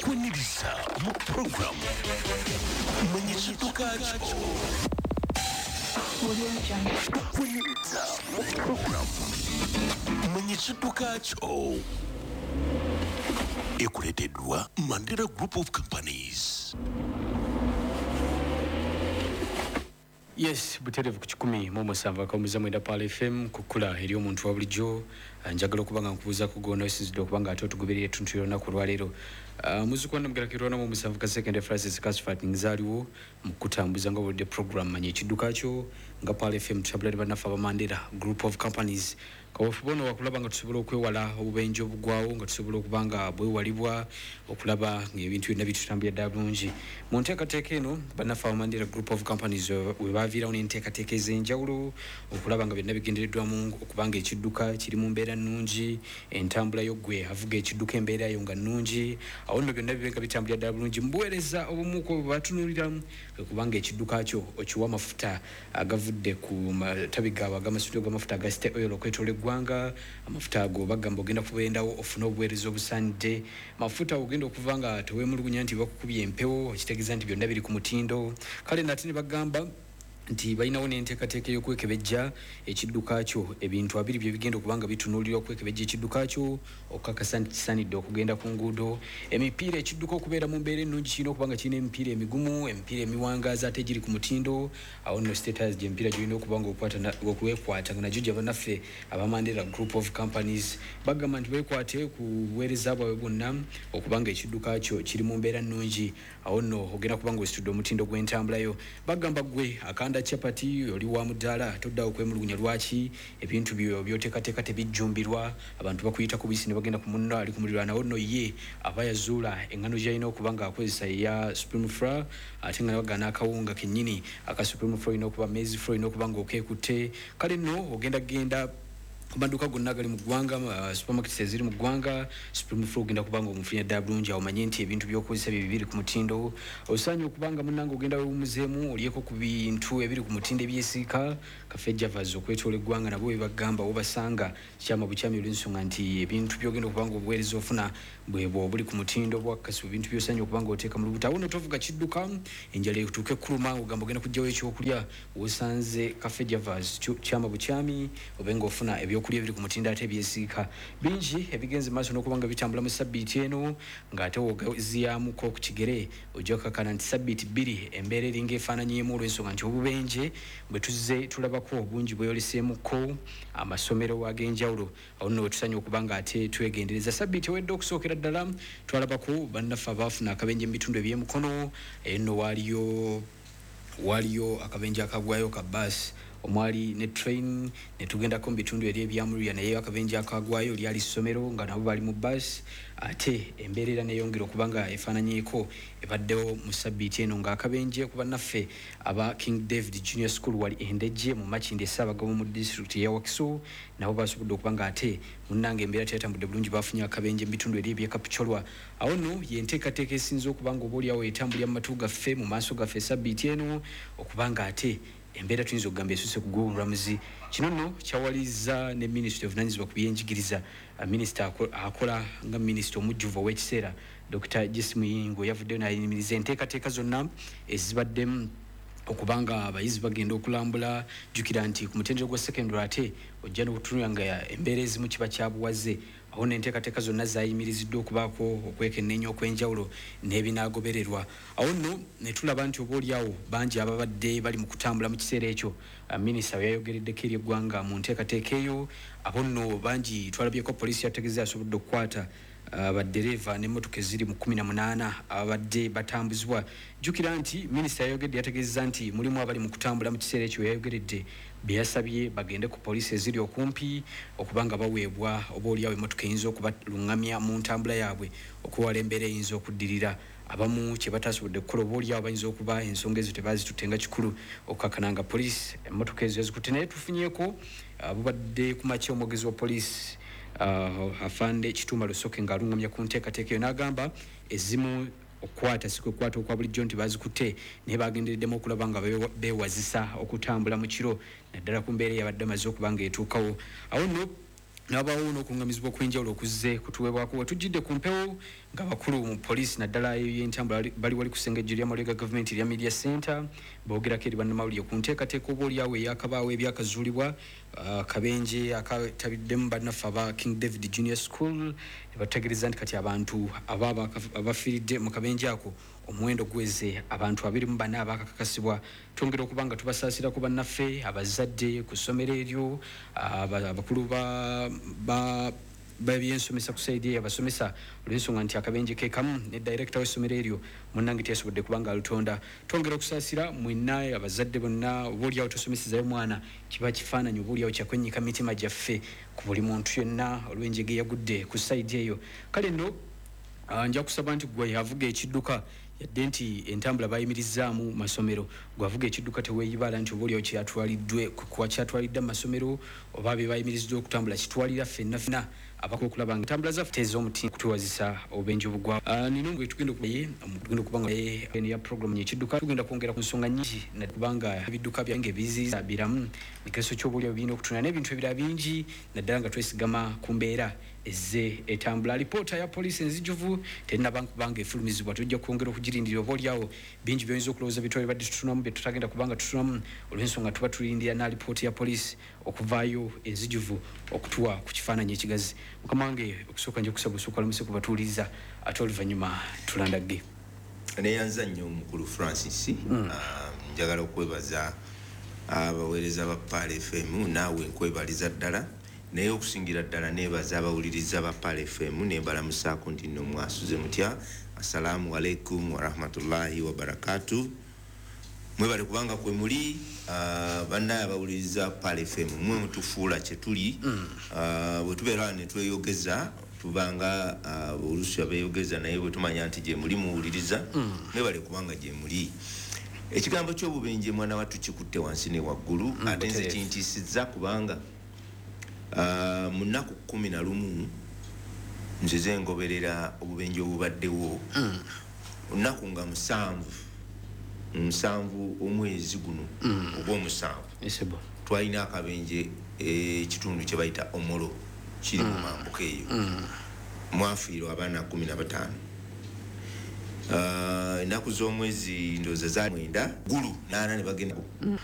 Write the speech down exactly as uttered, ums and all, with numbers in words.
Funilisa mu program mwenye chidukacho Funilisa mu program mwenye chidukacho ekuletedwa Mandela Group of Companies. Yes, buterevu kuchikumi momo samba kaumuza mwenda pale F M kukula eri omuntu wa bulijjo njagala okubanga nkubuza kugona osinzidde okubanga ate otugoberera etuntu yonna ku lwaleero. Uh, muzukwana mugerakerwana mu musanvu ka second Francis Casfat ngizaliwo mu kutambuza nga wode program manye kidduka kyo nga pale F M tabulari banafa ba Mandela Group of Companies. Kawofubono wakulaba nga tusobola okwewala obubenje obugwawo nga tusobola okubanga bwewalibwa okulaba ng'ebintu byonna bitutambulira ddala bulungi. Mu nteekateeka eno banafa ba Mandela Group of Companies we baviirawo n'enteekateeka ez'enjawulo okulaba nga byonna bigendereddwamu okubanga ekidduka kiri mu mbeera nnungi, entambula yo gwe avuga ekidduka embeera yo nga nnungi, awo nno byonna bibenga bitambulira ddala bulungi mu buweereza obumuuko bwe batunuuliramu okubanga ekidduka kyo okiwa amafuta agavudde ku matabi gaabwe ag'amasutiro g'amafuta aga State Oil okwetoola eggwanga. Amafuta ago bagamba ogenda kubendawo ofuna obuweereza obusaanidde, mafuta ogenda okuva nga teweemulugunya nti bakukubye empewo okitegeeza nti byonna biri ku mutindo. Kale nate ne bagamba nti balinawo n'enteekateeka y'okwekebejja ekidduka kyo ebintu abiri bye bigenda okubanga bitunuulira okwekebejja ekidduka kyo okukakasa nti kisaanidde okugenda ku nguudo. Emipiira ekidduka okubeera mu mbeera ennungi kirina okubanga kirina emipiira emigumu, emipiira emiwangaaza ate giri ku mutindo. Awo nno status gy'emipiira gyolina okubanga okwekwata nga nagyo gya bannaffe aba Mandela Group of Companies bagamba nti beekwate ku buweereza bwabwe bwonna okubanga ekidduka kyo kiri mu mbeera nnungi. Awo nno ogenda kubanga ositudde omutindo gw'entambulayo. Bagamba gwe akanda chapati oli wa mudaala todda okwemulugunya lwaki ebintu byo byoteekateeka tebijjumbirwa abantu bakuyita ku bisi ne bagenda ku munno ali ku muliraano. Awo nno ye aba yazuula engano gy'alina okubanga akozesa ya Supreme Flour ate nga nabagana akawunga kennyini aka Supreme Flour olina okuba maize flour olina okubanga okeekutte. Kale nno ogenda genda kumaduka gonna gali mu ggwanga, uh, supermarkets eziri mu ggwanga, Supreme Flour ogenda kubanga omufunya ddala bulungi omanye nti ebintu by'okozesa bye bibiri ku mutindo. Osaanye okubanga munnange ogenda wewumuzeemu olyeko ku bintu ebiri ku mutindo ebyesiika. Kaffe Javas okwetoola eggwanga nabo bwe bagamba obasanga kyama bukyami olw'ensonga nti ebintu by'ogenda okubanga obuweereza ofuna bwebwo obuli ku mutindo bwakkasi ebintu by'osaanye okubanga oteeka mu lubuto. Awo nno tovuga kidduka enjala etuuke kuluma ogamba ogenda kuggyawo ekyokulya osanze Kaffe Javas kyama bukyami obenga ofuna ebyo okulya ebiri ku mutindo ate ebyesiika. Bingi ebigenze maaso n'okubanga bitambula mu sabbiiti eno ng'ate wogaziyamuko ku kigere ojja kakana nti sabbiiti bbiri embeera eringa efaananyeemu olw'ensonga nti obubenje bwe tuzze tulabako obungi bweyoleseemuko amasomero ag'enjawulo. Awo nno wetusanye okubanga ate twegendereza sabbiiti ewedde okusookera ddala twalabako bannaffe abaafuna akabenje mu bitundu eby'emukono. Eyo nno waaliyo waliyo akabenje akagwayo ka bus omwali ne train ne tugendako mu bitundu eri ebyamulya naye akabenje akagwayo lyali ssomero nga nabo bali mu bus ate embeerera neyongera okubanga efaananyeeko ebaddewo mu sabbiiti eno ng'akabenje ku bannaffe aba King David Junior School wali endejje mu Makindye Ssaabagabo mu district ya Wakiso nabo basobodde okubanga ate munnange embeera tetambudde bulungi bafunye akabenje mu bitundu eri eby'Ekapicholwa. Awo nno yenteekateeka esinza okubanga obaoliawo etambulira mu matu gaffe mu maaso gaffe sabbiiti eno okubanga ate embeera tuyinza okugamba esusse ku gw'obulamuzi. Kino nno kyawaliza ne Ministry of Nanyizibwa ku byenjigiriza. Minisita akola nga minisita omujjuvu ow'ekiseera Doctor Jesse Muyingo yavuddeyo n'ayimiriza enteekateeka zonna ezibaddemu okubanga abayizi bagenda okulambula. Jjukira nti ku mutendera gwa secondary ate ojja n'okutunula nga embeera ezimu kiba kyabuwaze. Awo n'enteekateeka zonna zaayimiriziddwa okubaako okwekenneenya okw'enjawulo n'ebinaagobererwa. Awo nno ne tulaba nti obaoliawo bangi ababadde bali mu kutambula mu kiseera ekyo. Minisita yayogereddeko eri eggwanga mu nteekateeka eyo. Abo nno bangi twalabyeko poliisi yategeeza yasobodde okukwata abaddereeva n'emmotoka eziri mu kumi na munaana abadde batambuzibwa. Jjukira nti minisita yayogedde yategeeza nti mulimu abali mu kutambula mu kiseera ekyo yayogeredde bye yasabye bagende ku poliisi eziri okumpi okubanga baweebwa obaoliawo emmotoka eyinza okubalungamya mu ntambula yaabwe okuwala embeera eyinza okuddirira. Abamu kye batasobodde kukola obaoliawo bayinza okuba ensonga ezo tebazitutte nga kikulu okukakana poliisi emmotoka ezo yazikutte. Naye tufunyeeko abubadde ku makya omwogezi wa poliisi uh, afande Kituma Lusoke ng'alungamya ku nteekateeka eyo n'agamba ezimu okwata siku kwata okwa bulijjo nti bazikutte naye bagendereddemu okulaba nga beewazisa okutambula mu kiro naddala ku mbeera eyabadde amaze okubanga etuukawo. Awo nno n'abaawo n'okulungamizibwa okw'enjawulo okuzze kutuweebwako we tujjidde ku mpewo nga bakulu mu police naddala y'entambula bali wali kusengejja lya Malega Government lya Media Center boogerako eri bannamawulire ku nteekateeka oba olyawo eyakabaawo ebyakazuulibwa uh, kabenje akatabiddemu bannaffe aba King David Junior School ne bategeereza nti kati abantu ababa abafiiridde mu kabenje ako omuwendo gweze abantu abiri mu bana abakakasibwa twongera okuba nga tubasaasira ku bannaffe abazadde ku ssomero eryo abakulu ba, ba babyensomesa kusaidia abasomesa olw'ensonga nti akabenje ke kamu ne director w'essomero eryo munnange teyasobodde kubanga alutonda twongera okusaasira mwenna abazadde bonna obaolyawo tosomesizayo mwana kiba kifaananyi obaolyawo kyakwennyika mitima gyaffe ku buli muntu yenna olw'enjege yagudde ku saidi eyo kale nno uh, nja kusaba nti gwe avuga ekidduka yadde nti entambula bayimirizaamu masomero gwavuga ekidduka teweeyibala nti obaolyawo kyatwaliddwe kuba kyatwalidde mu masomero oba be bayimiriziddwa okutambula kitwalira ffenna ffenna abakola okulaba nga entambula zaffe tez'omuti kutuwazisa obubenje obugwa nino ngwe tugenda tugenda okubanga ya program nyekidduka tugenda kwongera ku nsonga nnyingi nakubanga ebidduka byange biziza biramu nikeso ky'obaolyawo birina okutuna n'ebintu ebirala bingi naddala nga twesigama ku mbeera ezze etambula alipoota ya poliisi enzijuvu terinabanga efulumizibwa tujja kwongera okugirindira obaolyawo bingi by'oyinza okulowooza bitwale badde tutunamu bye tutagenda kubanga tutunamu olw'ensonga tuba tulindira n'alipoota ya poliisi okuvaayo enzijuvu okutuwa ku kifaananyi ekigazi mukama wange okusooka nja okusaba osooka alamuse ku batuwuliriza ate oluvannyuma tulandagge neyanza nnyo omukulu Francis mm. uh, njagala okwebaza abaweereza ba Pal F M naawe nkwebaliza ddala naye okusingira ddala neebaza abawuliriza ba Pal F M nebalamusaako nti nno mwasuze mutya assalaamu alaikum warahmatullahi wabarakatu mwebale kubanga kwe muli uh, bannaye abawuliriza Pal F M mwe mutufuula kye tuli mm. uh, bwe tubeera ne tweyogeza tubanga uh, oluusi abeeyogeza naye bwe tumanya nti gye muli muwuliriza mm. mwebale kubanga gye muli ekigambo ky'obubenje mwana wattu kikutte wansi ne waggulu mm, ate nze kintiisizza kubanga Uh, munaku kumi na lumu nzize ngoberera obubenje obubaddewo mm. Unaku nga musanvu musanvu omwezi guno mm. oba omusanvu esebo twalina akabenje ekitundu kye bayita Omoro kiri mu mm. mambuka eyo mm. mwafiirwa abaana kumi na bataano uh, ennaku z'omwezi ndooza za mwenda gulu naana ne bagenda mm.